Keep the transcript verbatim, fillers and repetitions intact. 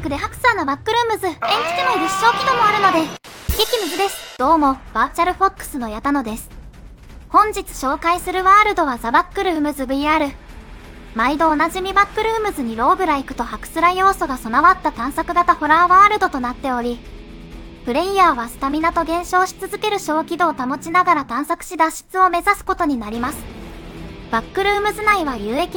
クで白サーなバックルームズ、延期手のいる視聴機能もあるので、激ムズです。どうも、バーチャルフォックスの矢田野です。本日紹介するワールドはザ・バックルームズ ブイアール。毎度おなじみバックルームズにローグライクとハクスラ要素が備わった探索型ホラーワールドとなっており、プレイヤーはスタミナと減少し続ける小軌道を保ちながら探索し脱出を目指すことになります。バックルームズ内は有益